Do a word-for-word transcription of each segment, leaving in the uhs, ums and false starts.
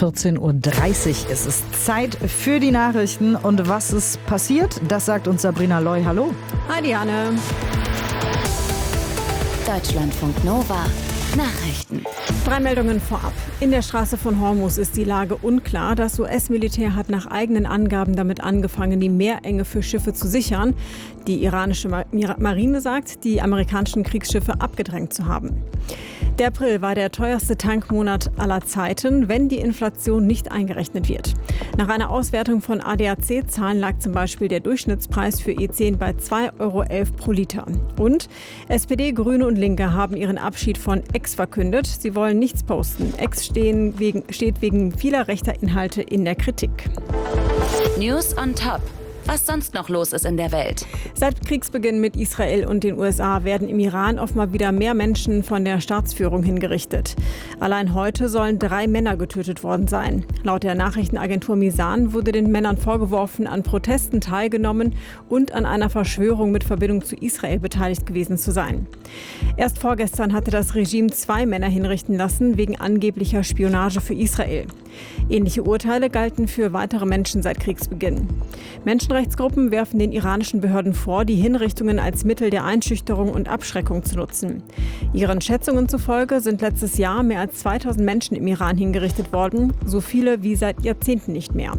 vierzehn Uhr dreißig ist es Zeit für die Nachrichten. Und was ist passiert, das sagt uns Sabrina Loy. Hallo. Hi Diane. Deutschlandfunk Nova. Nachrichten. Drei Meldungen vorab. In der Straße von Hormuz ist die Lage unklar. Das U S-Militär hat nach eigenen Angaben damit angefangen, die Meerenge für Schiffe zu sichern. Die iranische Marine sagt, die amerikanischen Kriegsschiffe abgedrängt zu haben. Der April war der teuerste Tankmonat aller Zeiten, wenn die Inflation nicht eingerechnet wird. Nach einer Auswertung von A D A C-Zahlen lag zum Beispiel der Durchschnittspreis für E zehn bei zwei Euro elf pro Liter. Und S P D, Grüne und Linke haben ihren Abschied von X verkündet. Sie wollen nichts posten. X stehen wegen, steht wegen vieler rechter Inhalte in der Kritik. News on Top. Was sonst noch los ist in der Welt. Seit Kriegsbeginn mit Israel und den U S A werden im Iran offenbar wieder mehr Menschen von der Staatsführung hingerichtet. Allein heute sollen drei Männer getötet worden sein. Laut der Nachrichtenagentur Misan wurde den Männern vorgeworfen, an Protesten teilgenommen und an einer Verschwörung mit Verbindung zu Israel beteiligt gewesen zu sein. Erst vorgestern hatte das Regime zwei Männer hinrichten lassen wegen angeblicher Spionage für Israel. Ähnliche Urteile galten für weitere Menschen seit Kriegsbeginn. Menschenrechtsgruppen werfen den iranischen Behörden vor, die Hinrichtungen als Mittel der Einschüchterung und Abschreckung zu nutzen. Ihren Schätzungen zufolge sind letztes Jahr mehr als zweitausend Menschen im Iran hingerichtet worden, so viele wie seit Jahrzehnten nicht mehr.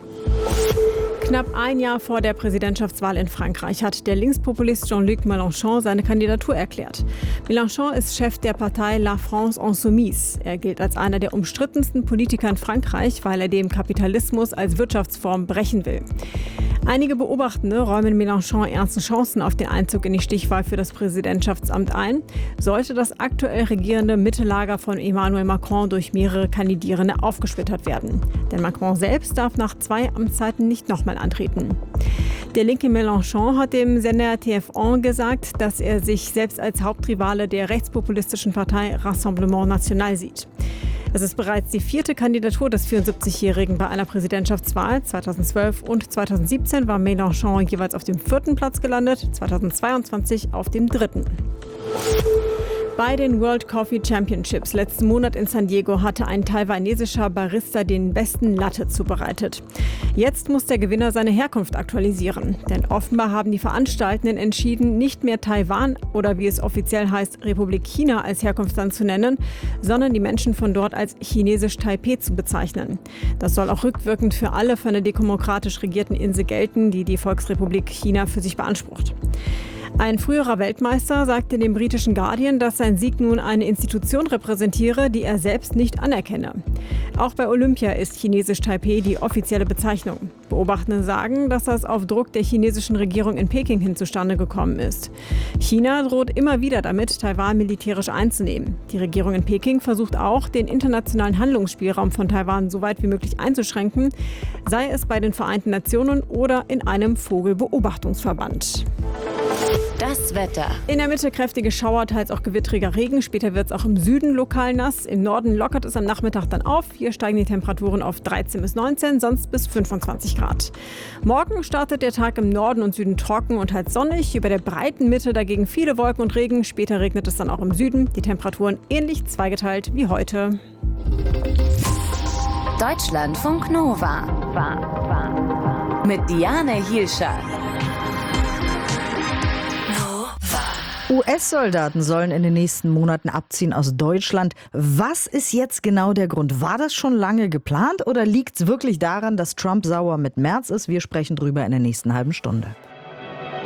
Knapp ein Jahr vor der Präsidentschaftswahl in Frankreich hat der Linkspopulist Jean-Luc Mélenchon seine Kandidatur erklärt. Mélenchon ist Chef der Partei La France Insoumise. Er gilt als einer der umstrittensten Politiker in Frankreich, weil er dem Kapitalismus als Wirtschaftsform brechen will. Einige Beobachtende räumen Mélenchon ernste Chancen auf den Einzug in die Stichwahl für das Präsidentschaftsamt ein, sollte das aktuell regierende Mittellager von Emmanuel Macron durch mehrere Kandidierende aufgesplittert werden. Denn Macron selbst darf nach zwei Amtszeiten nicht nochmal antreten. Der linke Mélenchon hat dem Sender T F eins gesagt, dass er sich selbst als Hauptrivale der rechtspopulistischen Partei Rassemblement National sieht. Es ist bereits die vierte Kandidatur des vierundsiebzigjährigen bei einer Präsidentschaftswahl. zweitausendzwölf und zweitausendsiebzehn war Mélenchon jeweils auf dem vierten Platz gelandet, zweitausendzweiundzwanzig auf dem dritten. Bei den World Coffee Championships letzten Monat in San Diego hatte ein taiwanesischer Barista den besten Latte zubereitet. Jetzt muss der Gewinner seine Herkunft aktualisieren. Denn offenbar haben die Veranstaltenden entschieden, nicht mehr Taiwan oder wie es offiziell heißt, Republik China als Herkunftsland zu nennen, sondern die Menschen von dort als chinesisch Taipeh zu bezeichnen. Das soll auch rückwirkend für alle von der demokratisch regierten Insel gelten, die die Volksrepublik China für sich beansprucht. Ein früherer Weltmeister sagte dem britischen Guardian, dass sein Sieg nun eine Institution repräsentiere, die er selbst nicht anerkenne. Auch bei Olympia ist chinesisch Taipeh die offizielle Bezeichnung. Beobachtende sagen, dass das auf Druck der chinesischen Regierung in Peking hin zustande gekommen ist. China droht immer wieder damit, Taiwan militärisch einzunehmen. Die Regierung in Peking versucht auch, den internationalen Handlungsspielraum von Taiwan so weit wie möglich einzuschränken, sei es bei den Vereinten Nationen oder in einem Vogelbeobachtungsverband. Das Wetter. In der Mitte kräftige Schauer, teils auch gewittriger Regen. Später wird es auch im Süden lokal nass. Im Norden lockert es am Nachmittag dann auf. Hier steigen die Temperaturen auf dreizehn bis neunzehn, sonst bis fünfundzwanzig Grad. Morgen startet der Tag im Norden und Süden trocken und teils sonnig. Über der breiten Mitte dagegen viele Wolken und Regen. Später regnet es dann auch im Süden. Die Temperaturen ähnlich zweigeteilt wie heute. Deutschlandfunk Nova. Mit Diane Hielscher. U S-Soldaten sollen in den nächsten Monaten abziehen aus Deutschland. Was ist jetzt genau der Grund? War das schon lange geplant oder liegt es wirklich daran, dass Trump sauer mit Merz ist? Wir sprechen drüber in der nächsten halben Stunde.